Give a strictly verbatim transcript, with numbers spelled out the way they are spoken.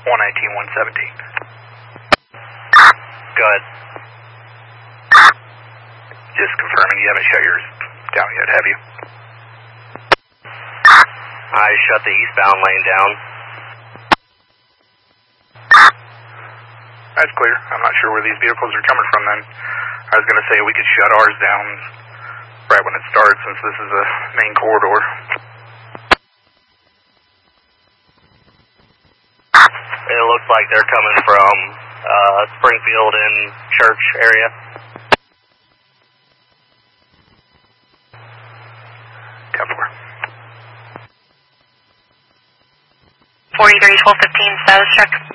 one nineteen, one seventeen. Go ahead. Just confirming you haven't shut yours down yet, have you? I shut the eastbound lane down. That's clear. I'm not sure where these vehicles are coming from then. I was going to say we could shut ours down right when it starts since this is a main corridor. It looks like they're coming from uh, Springfield and Church area. ten four. forty-three, twelve fifteen, status check.